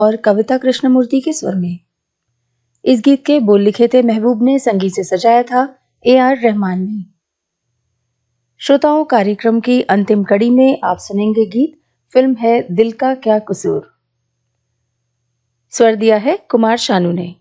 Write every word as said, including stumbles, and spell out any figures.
और कविता कृष्णमूर्ति के स्वर में। इस गीत के बोल लिखे थे महबूब ने, संगीत से सजाया था ए आर रहमान ने। श्रोताओं, कार्यक्रम की अंतिम कड़ी में आप सुनेंगे गीत, फिल्म है दिल का क्या कसूर। स्वर दिया है कुमार शानू ने।